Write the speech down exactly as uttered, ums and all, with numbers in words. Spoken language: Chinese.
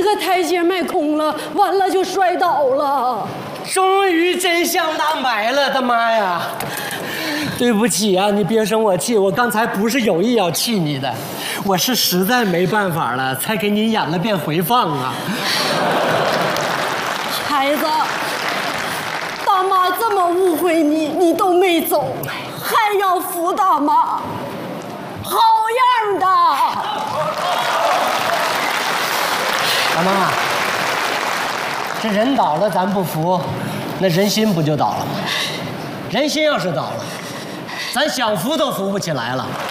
个台阶迈空了，完了就摔倒了。 终于真相大白了，他妈呀！对不起啊，你别生我气，我刚才不是有意要气你的，我是实在没办法了，才给你演了遍回放啊。 孩子，大妈这么误会你，你都没走，还要扶大妈，好样的！ 大妈，这人倒了咱不扶，那人心不就倒了吗？人心要是倒了，咱想扶都扶不起来了。